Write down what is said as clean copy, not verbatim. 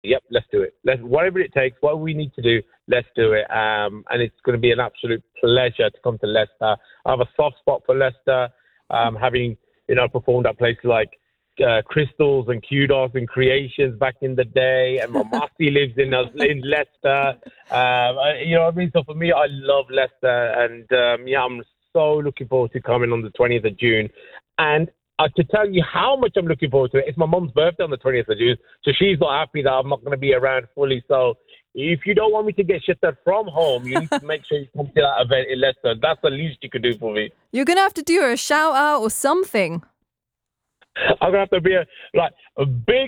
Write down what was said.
Yep, let's do it. Let's whatever it takes, what we need to do, let's do it. And it's going to be an absolute pleasure to come to Leicester. I have a soft spot for Leicester, having performed at places like Crystals and Kudos and Creations back in the day, and my Marcy lives in Leicester. You know what I mean? So for me, I love Leicester, and I'm so looking forward to coming on the 20th of June. And to tell you how much I'm looking forward to it, it's my mum's birthday on the 20th of June, so she's not happy that I'm not going to be around fully. So if you don't want me to get shifted from home, you need to make sure you come to that event in Leicester. That's the least you could do for me. You're going to have to do her a shout out or something. I'm going to have to be a big